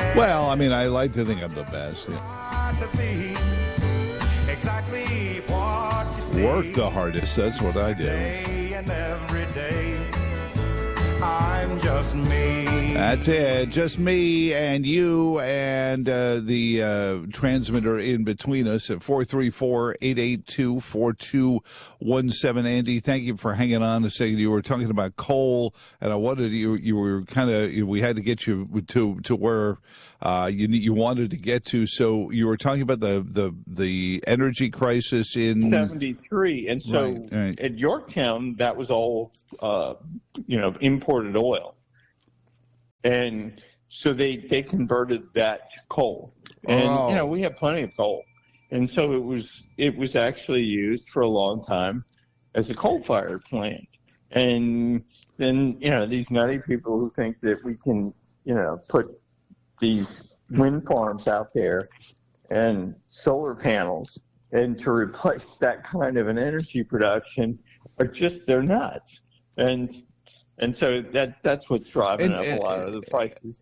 Well, I mean, I like to think I'm the best. Exactly what you see. Work the hardest. That's what I do. Day and every day. I'm just me. That's it. Just me and you and the transmitter in between us at 434-882-4217. Andy, thank you for hanging on a second. You were talking about coal, and I wanted you were kind of, we had to get you to where you wanted to get to. So you were talking about the energy crisis in 73, and so right. At Yorktown, that was all imported oil, and so they converted that to coal, and we have plenty of coal, and so it was actually used for a long time as a coal-fired plant, and then these nutty people who think that we can put these wind farms out there and solar panels and to replace that kind of an energy production they're nuts. And so that's what's driving up a lot of the prices.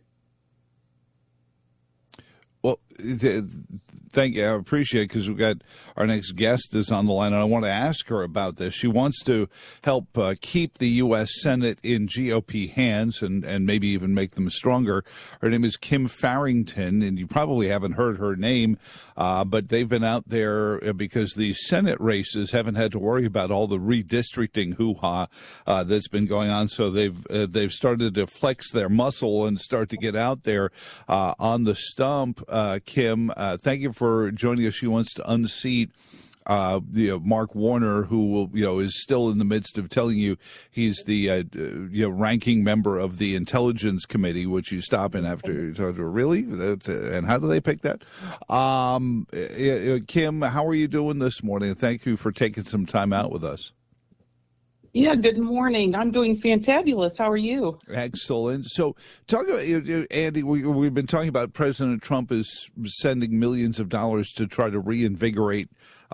Well, thank you. I appreciate it because we've got our next guest is on the line, and I want to ask her about this. She wants to help keep the U.S. Senate in GOP hands and maybe even make them stronger. Her name is Kim Farrington, and you probably haven't heard her name, but they've been out there because the Senate races haven't had to worry about all the redistricting hoo-ha that's been going on. So they've started to flex their muscle and start to get out there on the stump. Kim, thank you for joining us. She wants to unseat Mark Warner, who will, is still in the midst of telling you he's the ranking member of the Intelligence Committee, which you stop in after. Really? And how do they pick that? Kim, how are you doing this morning? Thank you for taking some time out with us. Yeah, good morning. I'm doing fantabulous. How are you? Excellent. So, talk about, Andy, we've been talking about President Trump is sending millions of dollars to try to reinvigorate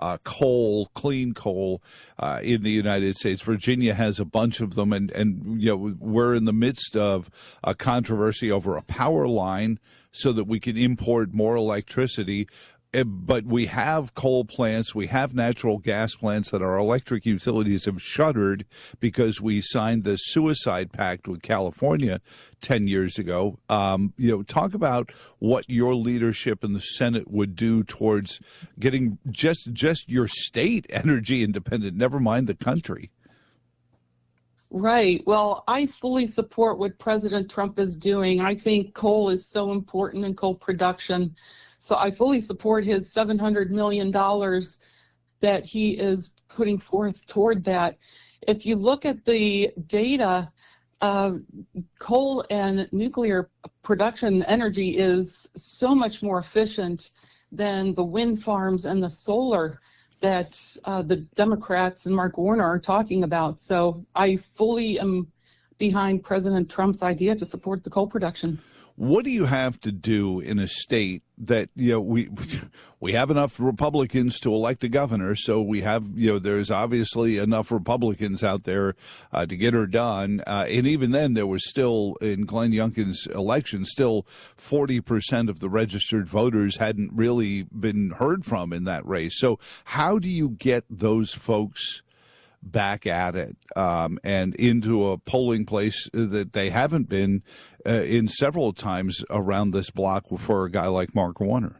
clean coal in the United States. Virginia has a bunch of them, and we're in the midst of a controversy over a power line so that we can import more electricity. But we have coal plants, we have natural gas plants that our electric utilities have shuttered because we signed the suicide pact with California 10 years ago. Talk about what your leadership in the Senate would do towards getting just your state energy independent, never mind the country. Right. Well, I fully support what President Trump is doing. I think coal is so important in coal production. So I fully support his $700 million that he is putting forth toward that. If you look at the data, coal and nuclear production energy is so much more efficient than the wind farms and the solar that the Democrats and Mark Warner are talking about. So I fully am behind President Trump's idea to support the coal production. What do you have to do in a state that, we have enough Republicans to elect a governor, so we have, there's obviously enough Republicans out there to get her done. And even then, there was still, in Glenn Youngkin's election, still 40% of the registered voters hadn't really been heard from in that race. So how do you get those folks back at it and into a polling place that they haven't been in several times around this block for a guy like Mark Warner?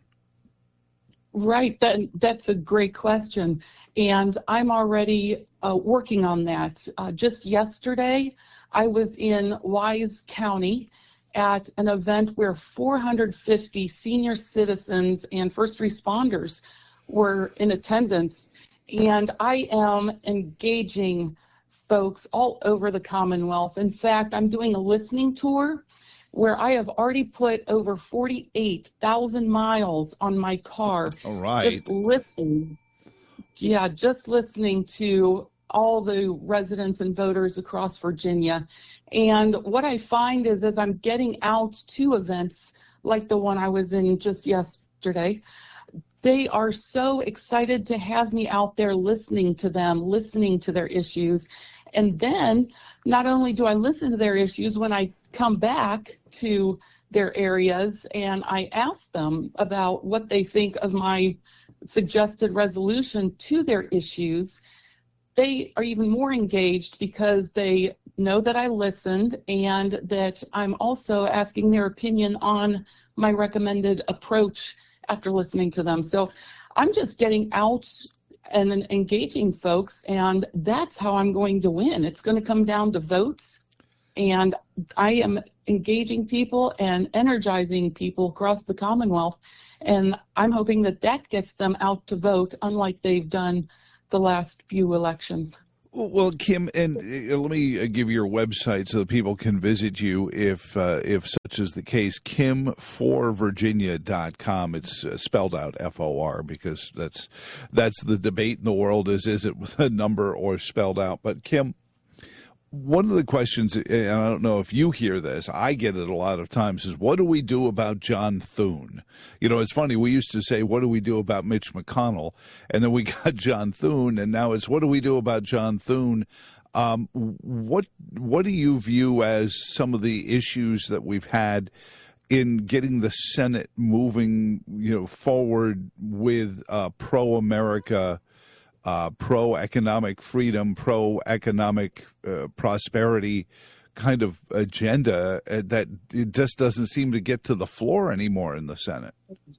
Right. That's a great question. And I'm already working on that. Just yesterday, I was in Wise County at an event where 450 senior citizens and first responders were in attendance. And I am engaging folks all over the Commonwealth. In fact, I'm doing a listening tour where I have already put over 48,000 miles on my car. All right. Just listening. Yeah, just listening to all the residents and voters across Virginia. And what I find is as I'm getting out to events like the one I was in just yesterday, they are so excited to have me out there listening to them, listening to their issues. And then not only do I listen to their issues, when I come back to their areas and I ask them about what they think of my suggested resolution to their issues, they are even more engaged because they know that I listened and that I'm also asking their opinion on my recommended approach after listening to them. So I'm just getting out and engaging folks, and that's how I'm going to win. It's going to come down to votes, and I am engaging people and energizing people across the Commonwealth, and I'm hoping that that gets them out to vote, unlike they've done the last few elections. Well, Kim, and let me give you your website so that people can visit you if such is the case. Kim4Virginia.com. It's spelled out FOR because that's the debate in the world is it with a number or spelled out. But Kim, one of the questions, and I don't know if you hear this, I get it a lot of times, is what do we do about John Thune? You know, it's funny, we used to say, what do we do about Mitch McConnell? And then we got John Thune, and now it's, what do we do about John Thune? What do you view as some of the issues that we've had in getting the Senate moving, forward with pro-America, pro-economic freedom, pro-economic prosperity kind of agenda that it just doesn't seem to get to the floor anymore in the Senate?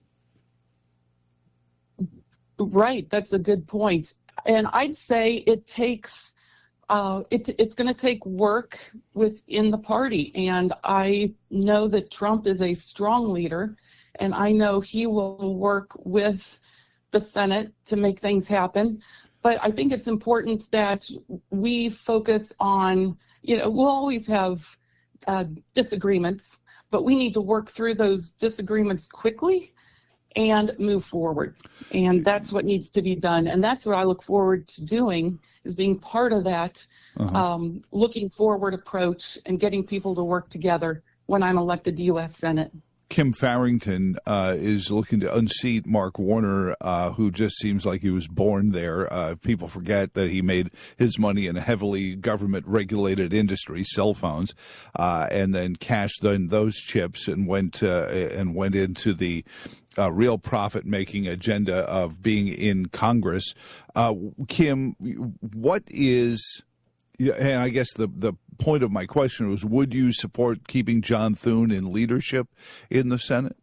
Right, that's a good point. And I'd say it takes, it's going to take work within the party. And I know that Trump is a strong leader, and I know he will work with the Senate to make things happen. But I think it's important that we focus on, we'll always have disagreements, but we need to work through those disagreements quickly and move forward. And that's what needs to be done. And that's what I look forward to doing, is being part of that looking forward approach and getting people to work together when I'm elected to U.S. Senate. Kim Farrington is looking to unseat Mark Warner, who just seems like he was born there. People forget that he made his money in a heavily government-regulated industry, cell phones, and then cashed in those chips and went into the real profit-making agenda of being in Congress. Kim, what is... And I guess the point of my question was, would you support keeping John Thune in leadership in the Senate?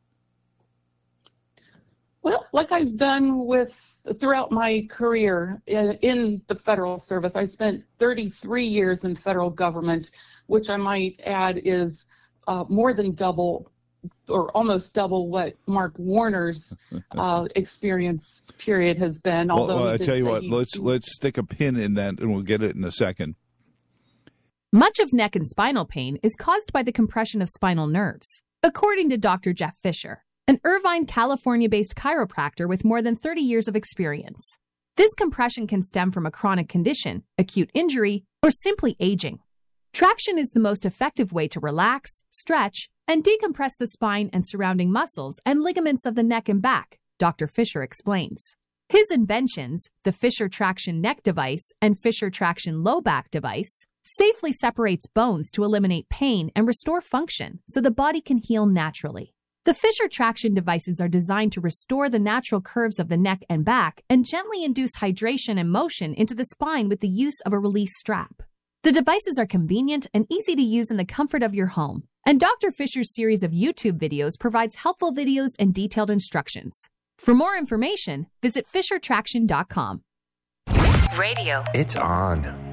Well, like I've done throughout my career in the federal service, I spent 33 years in federal government, which I might add is more than double or almost double what Mark Warner's experience period has been. Well, I tell you what, let's stick a pin in that, and we'll get it in a second. Much of neck and spinal pain is caused by the compression of spinal nerves, according to Dr. Jeff Fisher, an Irvine, California-based chiropractor with more than 30 years of experience. This compression can stem from a chronic condition, acute injury, or simply aging. Traction is the most effective way to relax, stretch, and decompress the spine and surrounding muscles and ligaments of the neck and back, Dr. Fisher explains. His inventions, the Fisher Traction Neck Device and Fisher Traction Low Back Device, safely separates bones to eliminate pain and restore function so the body can heal naturally. The Fisher Traction devices are designed to restore the natural curves of the neck and back and gently induce hydration and motion into the spine with the use of a release strap. The devices are convenient and easy to use in the comfort of your home, and Dr. Fisher's series of YouTube videos provides helpful videos and detailed instructions. For more information, visit FisherTraction.com. Radio. It's on.